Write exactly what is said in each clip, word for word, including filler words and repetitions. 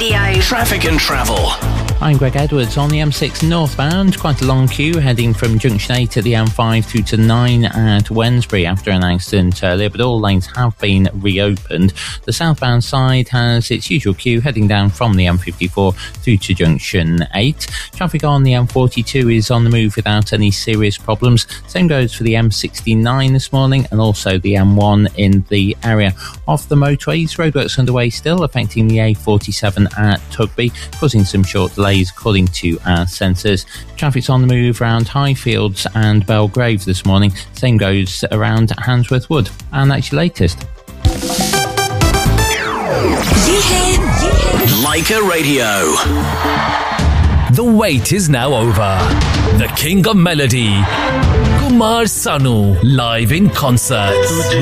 Radio. Traffic and travel. I'm Greg Edwards. On the M six northbound, quite a long queue heading from Junction eight at the M five through to nine at Wednesbury after an accident earlier, but all lanes have been reopened. The southbound side has its usual queue heading down from the M fifty-four through to Junction eight. Traffic on the M forty-two is on the move without any serious problems. Same goes for the M sixty-nine this morning and also the M one in the area of the motorways. Roadworks underway still affecting the A forty-seven at Tugby, causing some short delays according to our sensors. Traffic's on the move around Highfields and Belgrave this morning. Same goes around Handsworth Wood. And that's your latest. Leica Radio. The wait is now over. The King of Melody, Kumar Sanu, live in concert.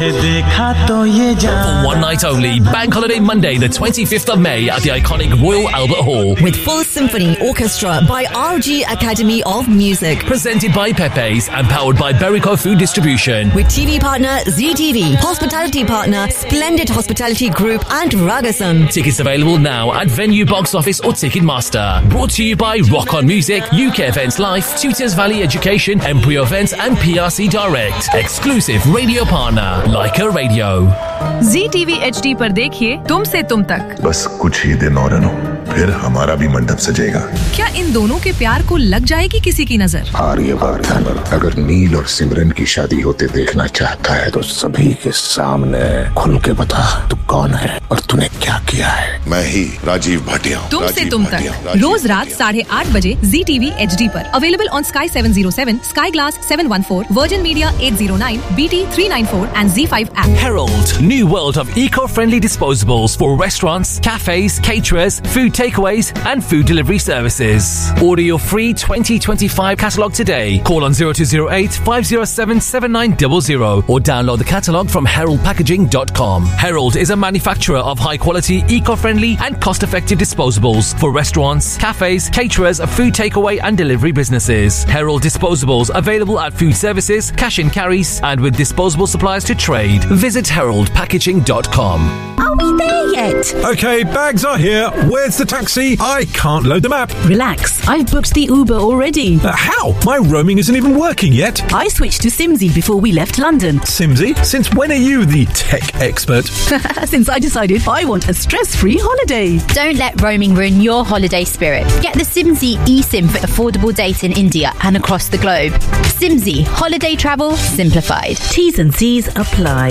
For one night only, Bank Holiday Monday, the twenty-fifth of May at the iconic Royal Albert Hall. With full symphony orchestra by R G Academy of Music. Presented by Pepe's and powered by Berico Food Distribution. With T V partner Z T V, hospitality partner Splendid Hospitality Group and Ragasam. Tickets available now at Venue Box Office or Ticketmaster. Brought to you by Rock On Music, U K Events Life, Tutors Valley Education, Embryo Events and P R C Direct. Exclusive radio partner, Leica Radio. Z T V H D पर देखिए तुमसे तुम तक. बस कुछ ही दिन और अनु, फिर हमारा भी मंडप सजेगा. क्या इन दोनों के प्यार को लग जाएगी किसी की नजर? आर्यवर्धन अगर नील और सिमरन की शादी होते देखना चाहता है तो सभी के सामने खुल के बता तू कौन है और तूने क्या किया है. मैं ही राजीव भाटिया. तुमसे तुम तक रोज रात साढ़े आठ बजे Z T V H D पर. Available on Sky seven oh seven, Sky Glass seven one four, Virgin Media eight oh nine, B T three ninety-four and Z five app. Herald, new world of eco-friendly disposables for restaurants, cafes, caterers, food takeaways and food delivery services. Order your free twenty twenty-five catalogue today. Call on zero two zero eight, five zero seven, seven nine zero zero or download the catalogue from herald packaging dot com. Herald is a manufacturer of high-quality, eco-friendly and cost-effective disposables for restaurants, cafes, caterers, food takeaway and delivery businesses. Herald disposables available at food services, cash and carries and with disposable supplies to trade. Visit herald packaging dot com. Are we there yet? Okay, bags are here. Where's the taxi? I can't load the map. Relax, I've booked the Uber already. Uh, how? My roaming isn't even working yet. I switched to Simsy before we left London. Simsy? Since when are you the tech expert? Since I decided I want a stress-free holiday. Don't let roaming ruin your holiday spirit. Get the Simsy eSIM for affordable data in India and across the globe. Simsy, holiday travel simplified. T's and C's apply.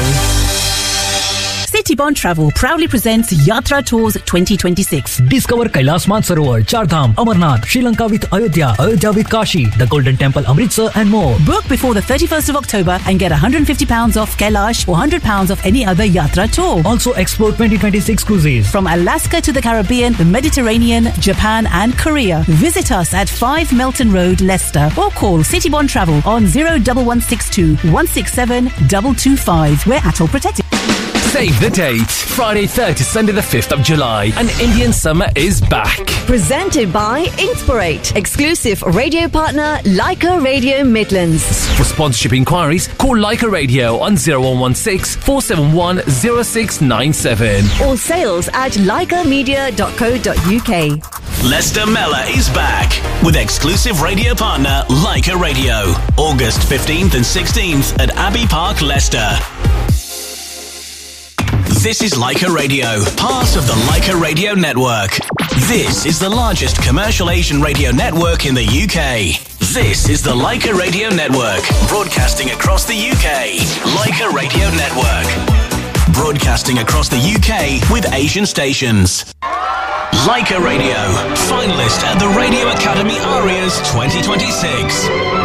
Citybond Travel proudly presents Yatra Tours twenty twenty-six. Discover Kailash Mansarovar, Chardham, Amarnath, Sri Lanka with Ayodhya, Ayodhya with Kashi, the Golden Temple Amritsar and more. Book before the thirty-first of October and get one hundred fifty pounds off Kailash or one hundred pounds off any other Yatra tour. Also explore twenty twenty-six cruises. From Alaska to the Caribbean, the Mediterranean, Japan and Korea. Visit us at five Melton Road, Leicester or call Citybond Travel on zero one one six two, one six seven two two five. We're A T O L protected. Save the date. Friday third to Sunday the fifth of July. And Indian summer is back. Presented by Inspirate. Exclusive radio partner Leica Radio Midlands. For sponsorship inquiries, call Leica Radio on zero one one six, four seven one, zero six nine seven. Or sales at leica media dot co dot uk. Leicester Mella is back with exclusive radio partner Leica Radio. August fifteenth and sixteenth at Abbey Park, Leicester. This is Leica Radio, part of the Leica Radio Network. This is the largest commercial Asian radio network in the U K. This is the Leica Radio Network, broadcasting across the U K. Leica Radio Network, broadcasting across the U K with Asian stations. Leica Radio, finalist at the Radio Academy Arias twenty twenty-six.